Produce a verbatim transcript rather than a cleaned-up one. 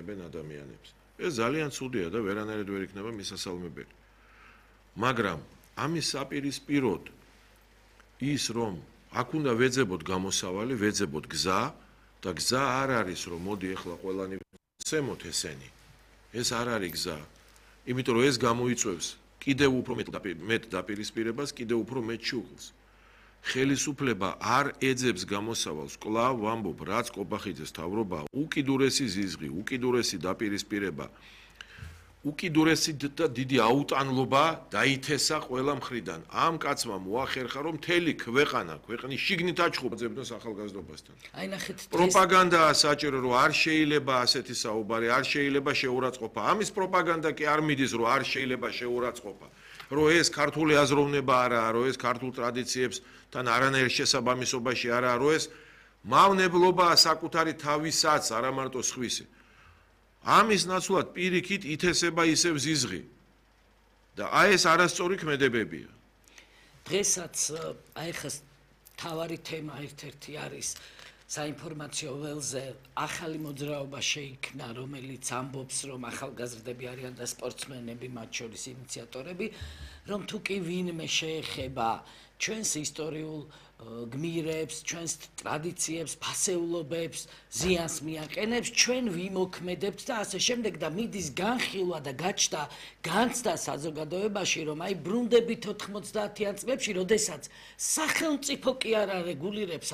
ეხმარებენ ადამიანებს. ეს ძალიან ცუდია და ვერანაირად ვერ იქნება მისასალმებელი. მაგრამ ამის საპირისპიროდ ის რომ აქ უნდა ვეძებოთ გამოსავალი, ვეძებოთ გზა და გზა არ არის რომ მოდი ახლა ყველანი ვცემოთ ესენი. ეს არ არის გზა. იმიტომ რომ ეს გამოიწვევს კიდევ უფრო მეტ დაპირისპირებას, კიდევ უფრო მეტ შუღლს. ხელისუფლება არ ეძებს გამოსავალს, კვლავ ვამბობ, რაც კობახიძეს თავრობა, უკიდურესი ზიზღი, უკიდურესი დაპირისპირება, უკიდურესი და დიდი აუტანლობა დაითესა ყველა მხრიდან. ამ კაცმა მოახერხა, რომ მთელი ქვეყანა, ქვეყნის შიგნით აჩხუბა ძებნოს ახალგაზრდობასთან. აი ნახეთ, პროპაგანდაა საჭირო, რომ არ შეიძლება ასეთი საუბარი, არ შეიძლება შეურაცხყოფა. ამის პროპაგანდა კი არ მიდის, რომ არ შეიძლება შეურაცხყოფა. რომ ეს ქართული აზროვნება არაა, რომ ეს ქართულ ტრადიციებსთან არანაირ შესაბამისობაში არაა, რომ ეს მავნებლობაა საკუთარი თავისაც, არა მარტო სხვისი. ამის ნაცვლად პირიქით ითესება ისევ ზიზღი. და აი ეს არასწორი ქმედებებია. დღესაც აი ხა თავარი თემა ერთ-ერთი არის საინფორმაციო ველზე ახალი მოძრაობა შეიქმნა, რომელიც ამბობს, რომ ახალგაზრდები არიან და სპორტსმენები, მათ შორის ინიციატორები, რომ თუ კი ვინმე შეეხება ჩვენს ისტორიულ გმირებს, ჩვენს ტრადიციებს, ფასეულობებს, ზიანს მიაყენებს, ჩვენ ვიმოქმედებთ და ასე შემდეგ და მიდის განხილვა და გაჩნდა განცდა საზოგადოებაში, რომ აი ბრუნდებით ოთხმოცდაათიან წლებში, როდესაც სახელმწიფო კი არ არეგულირებს